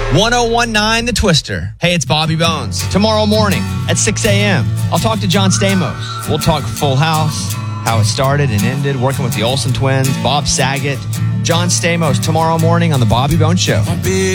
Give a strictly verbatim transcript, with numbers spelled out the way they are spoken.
ten nineteen The Twister. Hey, it's Bobby Bones. Tomorrow morning at six a.m., I'll talk to John Stamos. We'll talk Full House, how it started and ended, working with the Olsen twins, Bob Saget, John Stamos, tomorrow morning on The Bobby Bones Show.